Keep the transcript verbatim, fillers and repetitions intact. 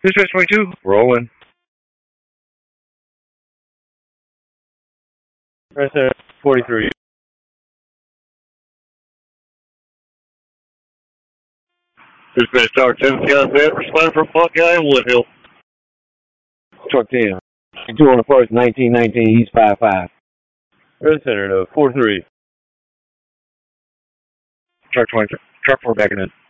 Dispatch twenty-two, rolling. Press forty-three. Dispatch Tower ten, Skyset, responding from Buckeye and Woodhill. Truck ten. two on the first, nineteen nineteen, East five five. Red Center to four three. Truck twenty, truck four backing in.